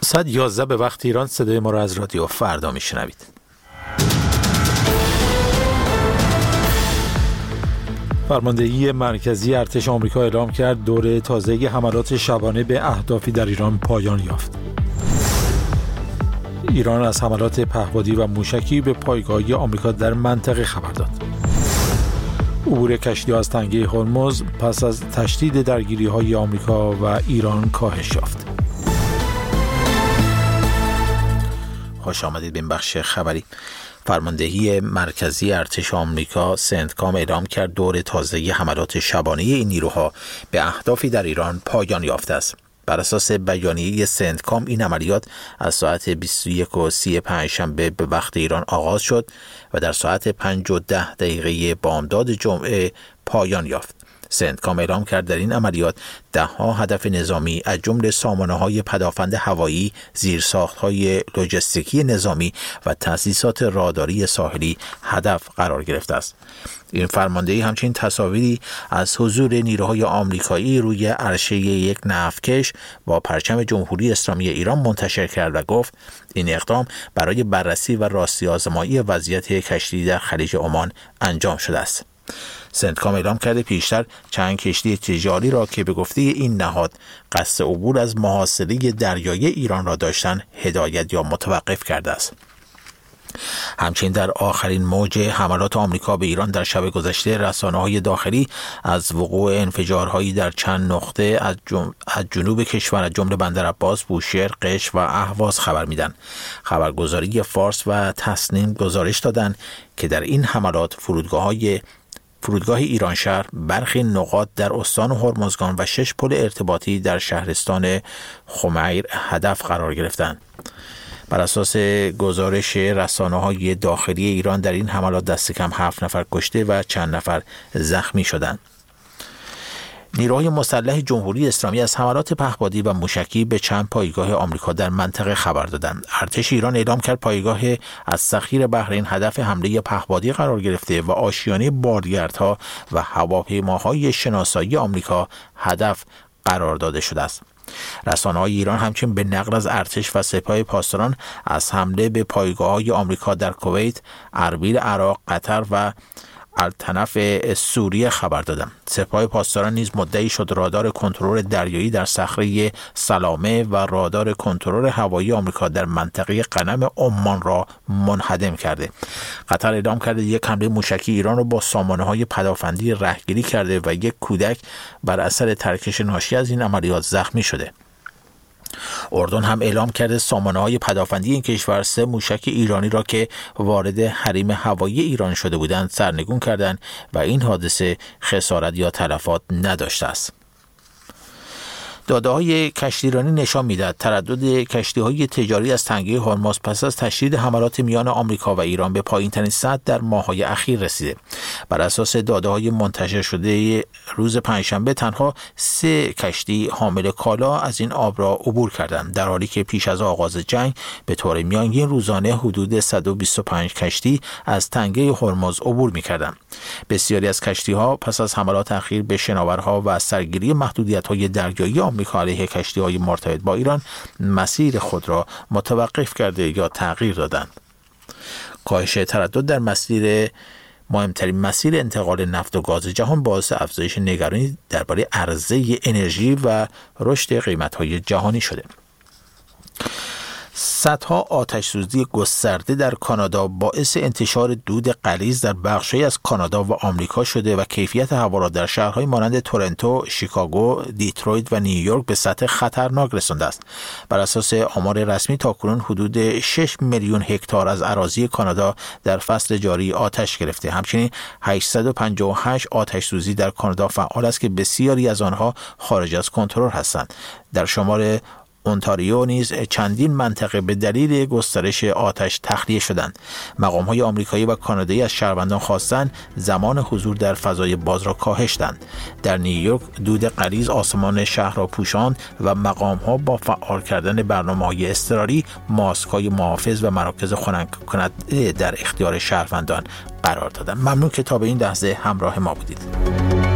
ساعت 11 به وقت ایران. صدای ما را از رادیو فردا میشنوید. فرماندهی مرکزی ارتش آمریکا اعلام کرد دوره تازه حملات شبانه به اهدافی در ایران پایان یافت. ایران از حملات پهپادی و موشکی به پایگاه‌های آمریکا در منطقه خبر داد. عبور کشتی‌ها از تنگه هرمز پس از تشدید درگیری‌های آمریکا و ایران کاهش یافت. خوش آمدید به این بخش خبری. فرماندهی مرکزی ارتش آمریکا سنتکام اعلام کرد دور تازه حملات شبانه این نیروها به اهدافی در ایران پایان یافته است. بر اساس بیانیه سنتکام این عملیات از ساعت 21:30 پنجشنبه به وقت ایران آغاز شد و در ساعت 5:10 بامداد جمعه پایان یافت. سنتکام اعلام کرد در این عملیات 10 هدف نظامی از جمله سامانه‌های پدافند هوایی، زیرساخت‌های لوجستیکی نظامی و تأسیسات راداری ساحلی هدف قرار گرفته است. این فرماندهی همچنین تصاویری از حضور نیروهای آمریکایی روی عرشه یک نفتکش با پرچم جمهوری اسلامی ایران منتشر کرد و گفت این اقدام برای بررسی و راستی آزمایی وضعیت کشتی در خلیج عمان انجام شده است. سنتکام اعلام کرده پیشتر چند کشتی تجاری را که به گفته این نهاد قصد عبور از محاصره دریایی ایران را داشتند هدایت یا متوقف کرده است. همچنین در آخرین موج حملات آمریکا به ایران در شب گذشته رسانه‌های داخلی از وقوع انفجارهایی در چند نقطه از جنوب کشور از جمله بندرعباس، بوشهر، قشم و اهواز خبر میدن. خبرگزاری فارس و تسنیم گزارش دادند که در این حملات فرودگاه ایران شهر، برخی نقاط در استان هرمزگان و 6 پل ارتباطی در شهرستان خمیر هدف قرار گرفتند. بر اساس گزارش رسانه‌های داخلی ایران در این حملات دست کم 7 نفر کشته و چند نفر زخمی شدند. نیروهای مسلح جمهوری اسلامی از حملات پهپادی و موشکی به چند پایگاه آمریکا در منطقه خبر دادند. ارتش ایران اعلام کرد پایگاه از سخیر بحرین هدف حمله پهپادی قرار گرفته و آشیانه بادگردها و هواپیماهای شناسایی آمریکا هدف قرار داده شده است. رسانه‌های ایران همچنین به نقل از ارتش و سپاه پاسداران از حمله به پایگاه‌های آمریکا در کویت، اربیل عراق، قطر و الطنف سوریه خبر دادم. سپاه پاسداران نیز مدعی شد رادار کنترل دریایی در صخره سلامه و رادار کنترل هوایی آمریکا در منطقه غنم عمان را منهدم کرده. قطر اعلام کرده یک حمله موشکی ایران را با سامانه‌های پدافندی رهگیری کرده و یک کودک بر اثر ترکش ناشی از این عملیات زخمی شده. اردن هم اعلام کرده سامانه‌های پدافندی این کشور 3 موشک ایرانی را که وارد حریم هوایی ایران شده بودند سرنگون کردند و این حادثه خسارت یا تلفات نداشته است. داده‌های کشتیرانی نشان می‌دهد تردد کشتی‌های تجاری از تنگه هرمز پس از تشدید حملات میان آمریکا و ایران به پایین‌ترین سطح در ماه‌های اخیر رسیده. بر اساس داده‌های منتشر شده روز پنجشنبه تنها 3 کشتی حامل کالا از این آب را عبور کردند، در حالی که پیش از آغاز جنگ به طور میانگین روزانه حدود 125 کشتی از تنگه هرمز عبور می‌کردند. بسیاری از کشتی‌ها پس از حملات اخیر به شناورها و سرگیری محدودیت‌های دریایی آمریکا علیه کشتی‌های مرتبط با ایران مسیر خود را متوقف کرده یا تغییر دادند. کاهش تردد در مهمترین مسیر انتقال نفت و گاز جهان باعث افزایش نگرانی درباره عرضه انرژی و رشد قیمت‌های جهانی شده. صدها آتش‌سوزی گسترده در کانادا باعث انتشار دود غلیظ در بخش‌هایی از کانادا و آمریکا شده و کیفیت هوا را در شهرهای مانند تورنتو، شیکاگو، دیترویت و نیویورک به سطح خطرناک رسانده است. بر اساس آمار رسمی تاکنون حدود 6 میلیون هکتار از اراضی کانادا در فصل جاری آتش گرفته. همچنین 858 آتش‌سوزی در کانادا فعال است که بسیاری از آنها خارج از کنترل هستند. در شمال اونتاریو نیز چندین منطقه به دلیل گسترش آتش تخلیه شدند. مقام‌های آمریکایی و کانادایی از شهروندان خواستند زمان حضور در فضای باز را کاهش دهند. در نیویورک دود غلیظ آسمان شهر را پوشاند و مقام‌ها با فعال کردن برنامه‌های اضطراری ماسک‌های محافظ و مراکز خنک کننده در اختیار شهروندان قرار دادند. ممنون که تا به این لحظه همراه ما بودید.